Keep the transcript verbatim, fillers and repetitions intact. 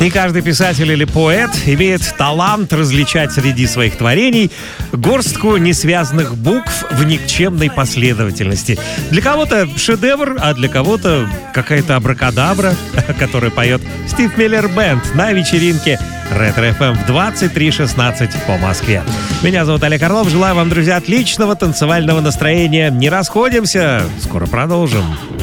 И каждый писатель или поэт имеет талант различать среди своих творений горстку несвязанных букв в никчемной последовательности. Для кого-то шедевр, а для кого-то какая-то абракадабра, которую поет Стив Миллер Бэнд на вечеринке Ретро-эф эм в двадцать три шестнадцать по Москве. Меня зовут Олег Орлов. Желаю вам, друзья, отличного танцевального настроения. Не расходимся. Скоро продолжим.